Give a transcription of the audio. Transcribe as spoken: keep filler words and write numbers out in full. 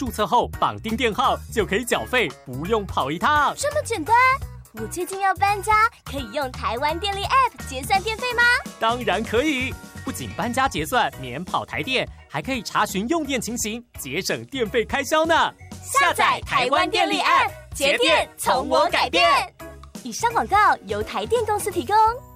注册后绑定电号就可以缴费，不用跑一趟。 这么简单？我最近要搬家，可以用台湾电力 App 结算电费吗？ 当然可以，不仅搬家结算免跑台电，还可以查询用电情形，节省电费开销呢。 下载台湾电力 App， 节电从我改变。以上广告由台电公司提供。